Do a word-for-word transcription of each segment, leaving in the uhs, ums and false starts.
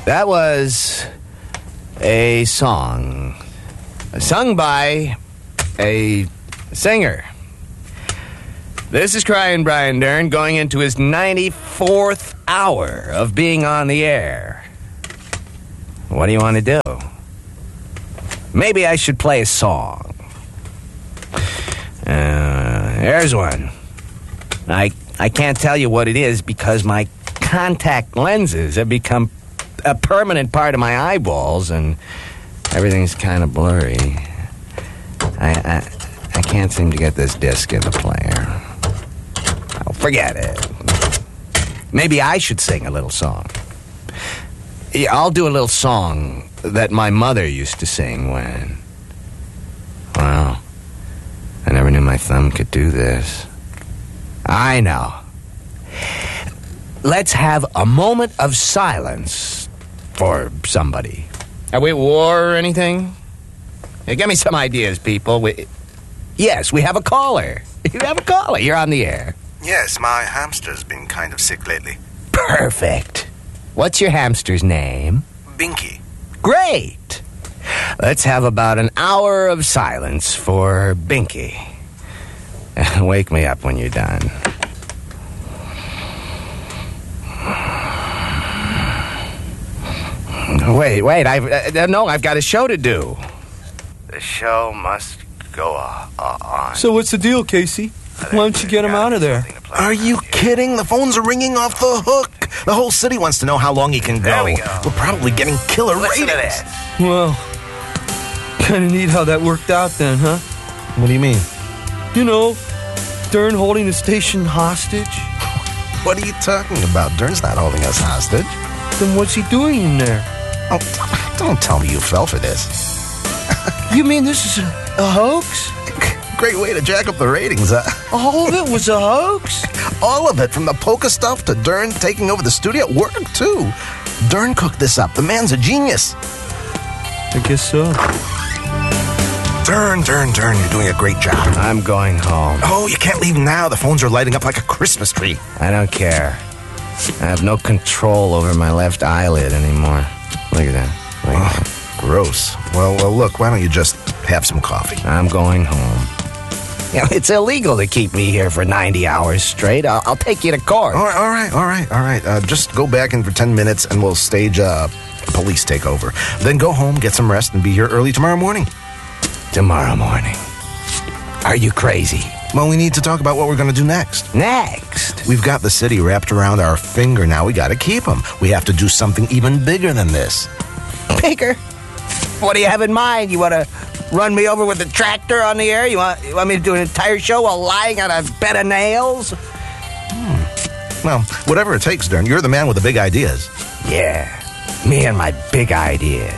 That was a song sung by a singer. This is Crying Brian Dern going into his ninety-fourth hour of being on the air. What do you want to do? Maybe I should play a song. Uh, here's one. I I can't tell you what it is because my contact lenses have become a permanent part of my eyeballs and everything's kind of blurry. I, I I can't seem to get this disc in the player. Oh, forget it. Maybe I should sing a little song. Yeah, I'll do a little song that my mother used to sing when... Wow. I never knew my thumb could do this. I know. Let's have a moment of silence for somebody. Are we at war or anything? Hey, give me some ideas, people. We, yes, we have a caller. You have a caller. You're on the air. Yes, my hamster's been kind of sick lately. Perfect. What's your hamster's name? Binky. Great. Let's have about an hour of silence for Binky. Wake me up when you're done. Wait, wait, I've, uh, no, I've got a show to do. The show must go uh, uh, on. So what's the deal, Casey? Why don't you get him out of there? Are you kidding? The phones are ringing off the hook. The whole city wants to know how long he can go. There we go. We're probably getting killer Listen to ratings. this. Well, kind of neat how that worked out then, huh? What do you mean? You know, Dern holding the station hostage. What are you talking about? Dern's not holding us hostage. Then what's he doing in there? Oh, don't tell me you fell for this. You mean this is a, a hoax? Great way to jack up the ratings, huh? All of it was a hoax? All of it, from the polka stuff to Dern taking over the studio. It worked, too. Dern cooked this up. The man's a genius. I guess so. Dern, Dern, Dern, you're doing a great job. I'm going home. Oh, you can't leave now. The phones are lighting up like a Christmas tree. I don't care. I have no control over my left eyelid anymore. Look at that. Look at that. Gross. Well, well, look, why don't you just have some coffee? I'm going home. You know, it's illegal to keep me here for ninety hours straight. I'll, I'll take you to court. All right, all right, all right, all right. Uh, just go back in for ten minutes and we'll stage a police takeover. Then go home, get some rest, and be here early tomorrow morning. Tomorrow morning. Are you crazy? Well, we need to talk about what we're going to do next. Next? We've got the city wrapped around our finger now. We got to keep them. We have to do something even bigger than this. Bigger? What do you have in mind? You want to run me over with a tractor on the air? You want, you want me to do an entire show while lying on a bed of nails? Hmm. Well, whatever it takes, Dern. You're the man with the big ideas. Yeah, me and my big ideas.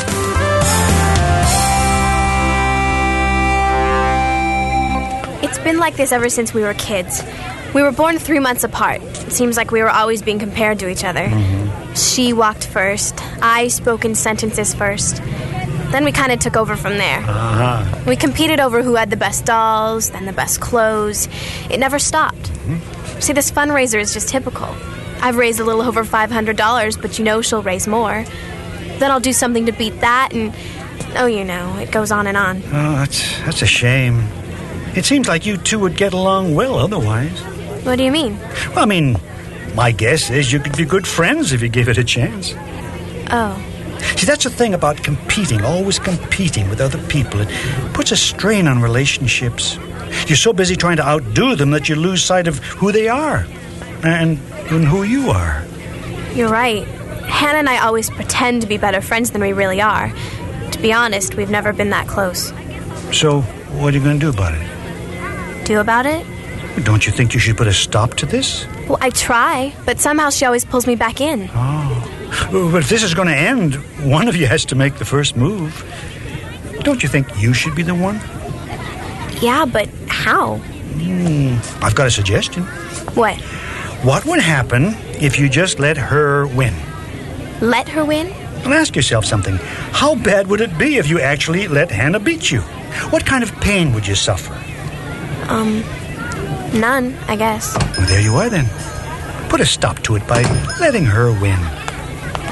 It's been like this ever since we were kids. We were born three months apart. It seems like we were always being compared to each other. Mm-hmm. She walked first. I spoke in sentences first. Then we kind of took over from there. Uh-huh. We competed over who had the best dolls, then the best clothes. It never stopped. Mm-hmm. See, this fundraiser is just typical. I've raised a little over five hundred dollars, but you know she'll raise more. Then I'll do something to beat that, and, oh, you know, it goes on and on. Oh, that's, that's a shame. It seems like you two would get along well otherwise. What do you mean? Well, I mean, my guess is you could be good friends if you gave it a chance. Oh. See, that's the thing about competing, always competing with other people. It puts a strain on relationships. You're so busy trying to outdo them that you lose sight of who they are and, and who you are. You're right. Hannah and I always pretend to be better friends than we really are. To be honest, we've never been that close. So, what are you going to do about it? Do about it? Don't you think you should put a stop to this? Well, I try, but somehow she always pulls me back in. Oh. But if this is going to end, one of you has to make the first move. Don't you think you should be the one? Yeah, but how? Mm, I've got a suggestion. What? What would happen if you just let her win? Let her win? Well, ask yourself something. How bad would it be if you actually let Hannah beat you? What kind of pain would you suffer? Um, none, I guess. Well, there you are then. Put a stop to it by letting her win. How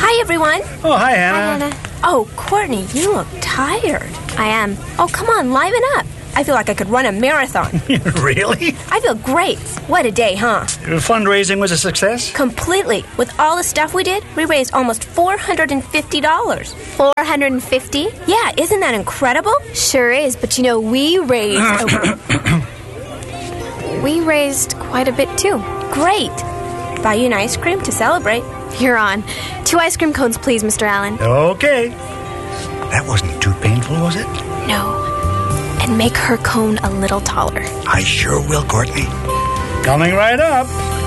Hi, everyone. Oh, hi, Hi, Hannah. Hannah. Oh, Courtney, you look tired. I am. Oh, come on, liven up. I feel like I could run a marathon. Really? I feel great. What a day, huh? Fundraising was a success? Completely. With all the stuff we did, we raised almost four hundred fifty dollars. four hundred fifty? Yeah, isn't that incredible? Sure is, but you know, we raised... oh, we raised quite a bit, too. Great. Buy you an ice cream to celebrate. You're on. Two ice cream cones, please, Mister Allen. Okay. That wasn't too painful, was it? No. And make her cone a little taller. I sure will, Courtney. Coming right up.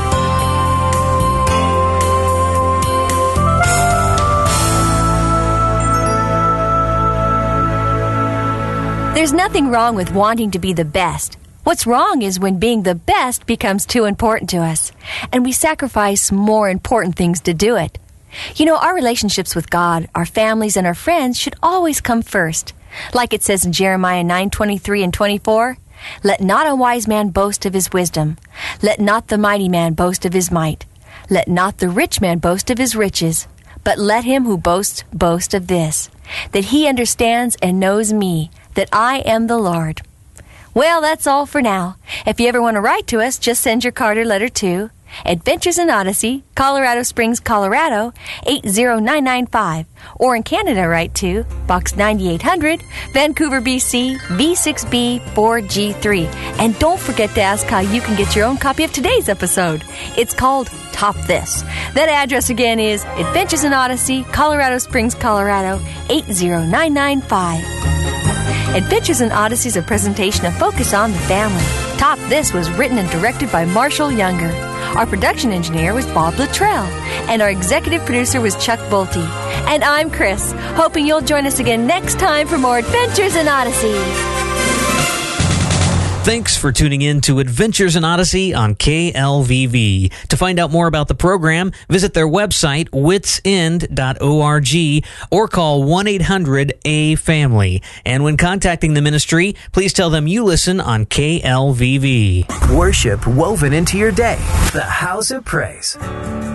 There's nothing wrong with wanting to be the best. What's wrong is when being the best becomes too important to us, and we sacrifice more important things to do it. You know, our relationships with God, our families, and our friends should always come first. Like it says in Jeremiah nine twenty-three and twenty-four, "Let not a wise man boast of his wisdom. Let not the mighty man boast of his might. Let not the rich man boast of his riches. But let him who boasts boast of this, that he understands and knows me, that I am the Lord." Well, that's all for now. If you ever want to write to us, just send your card or letter to Adventures in Odyssey, Colorado Springs, Colorado, eight zero nine nine five. Or in Canada, write to Box ninety-eight hundred, Vancouver, B C, V six B four G three. And don't forget to ask how you can get your own copy of today's episode. It's called Top This. That address again is Adventures in Odyssey, Colorado Springs, Colorado, eight zero nine nine five. Adventures in Odyssey is a presentation of Focus on the Family. Top This was written and directed by Marshall Younger. Our production engineer was Bob Luttrell. And our executive producer was Chuck Bolte. And I'm Chris, hoping you'll join us again next time for more Adventures in Odyssey. Thanks for tuning in to Adventures in Odyssey on K L V V. To find out more about the program, visit their website, wits end dot org, or call one eight hundred A family. And when contacting the ministry, please tell them you listen on K L V V. Worship woven into your day. The House of Praise.